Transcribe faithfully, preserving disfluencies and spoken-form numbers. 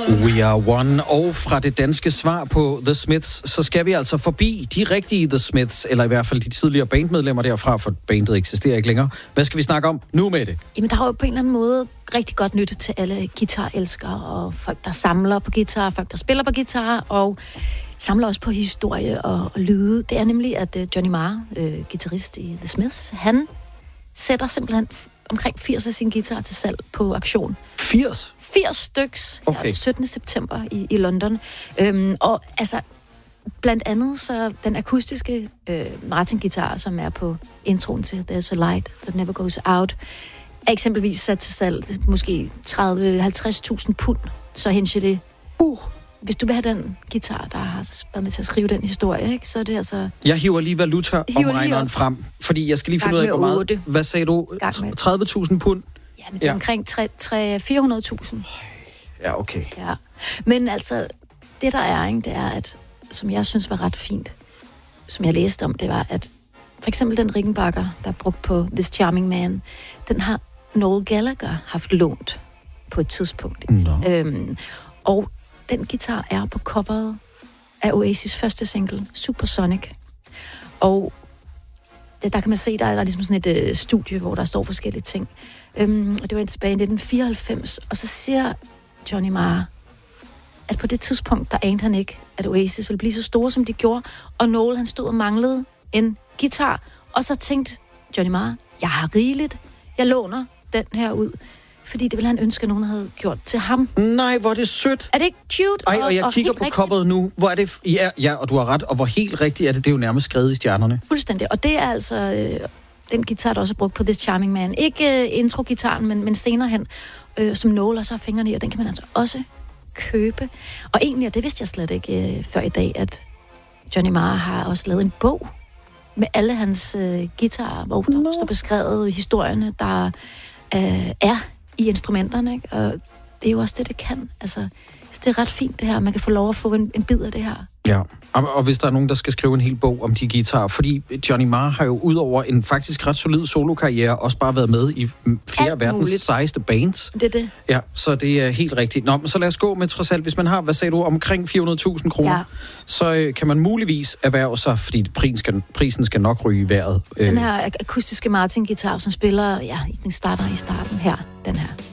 We Are One, og fra det danske svar på The Smiths, så skal vi altså forbi de rigtige The Smiths, eller i hvert fald de tidligere bandmedlemmer derfra, for bandet eksisterer ikke længere. Hvad skal vi snakke om nu med det? Jamen, der er jo på en eller anden måde rigtig godt nytte til alle guitarelskere, og folk, der samler på guitar, folk, der spiller på guitar, og samler også på historie og, og lyde. Det er nemlig, at uh, Johnny Marr, uh, guitarist i The Smiths, han sætter simpelthen omkring firs af sin guitar til salg på auktion. firs? firs styks okay. ja, syttende september i, i London. Øhm, og altså, blandt andet så den akustiske øh, Martin-guitar, som er på introen til There's a Light That Never Goes Out, er eksempelvis sat til salg måske tredive til halvtreds tusind pund. Så hensjer det, uh, hvis du vil have den guitar, der har været med til at skrive den historie, ikke, så er det altså... Jeg hiver lige valuta-omregneren frem, fordi jeg skal lige finde ud af, hvor meget... otte. Hvad sagde du? tredive tusind pund? Ja, men det er ja. omkring tre til fire hundrede tusind. Ja, okay. Ja. Men altså, det der er, ikke, det er, at, som jeg synes var ret fint, som jeg læste om, det var, at for eksempel den Rickenbacker, der er brugt på This Charming Man, den har Noel Gallagher haft lånt på et tidspunkt. No. Øhm, og den guitar er på coveret af Oasis første single, Supersonic. Og der kan man se, der er, der er ligesom sådan et uh, studie, hvor der står forskellige ting. Øhm, og det var tilbage i nitten fireoghalvfems, og så siger Johnny Marr, at på det tidspunkt, der anede han ikke, at Oasis ville blive så store, som de gjorde, og Noel, han stod og manglede en guitar, og så tænkte Johnny Marr, jeg har rigeligt, jeg låner den her ud, fordi det ville han ønske, at nogen havde gjort til ham. Nej, hvor er det sødt. Er det ikke cute? Ej, og jeg og kigger på coveret nu. Hvor er det... Ja, ja, og du har ret. Og hvor helt rigtigt er det? Det er jo nærmest skrevet i stjernerne. Fuldstændig. Og det er altså øh, den guitar, der også er brugt på This Charming Man. Ikke øh, intro-gitaren, men, men senere hen, øh, som Noel og så fingrene i, og den kan man altså også købe. Og egentlig, og det vidste jeg slet ikke øh, før i dag, at Johnny Marr har også lavet en bog med alle hans øh, guitarer, hvor der no. står beskrevet historierne, der øh, er i instrumenterne, ikke? Og det er jo også det, det kan. Altså, det er ret fint, det her. Man kan få lov at få en, en bid af det her. Ja, og, og hvis der er nogen, der skal skrive en hel bog om de guitarer, fordi Johnny Marr har jo udover en faktisk ret solid solokarriere også bare været med i flere af verdens muligt. sejeste bands. Det er det. Ja, så det er helt rigtigt. Nå, men så lad os gå med trods alt. Hvis man har, hvad sagde du, omkring fire hundrede tusind kroner, ja. så øh, kan man muligvis erhverve sig, fordi prisen skal, prisen skal nok ryge i vejret. Den her akustiske Martin-guitar, som spiller, ja, den starter i starten her, den her.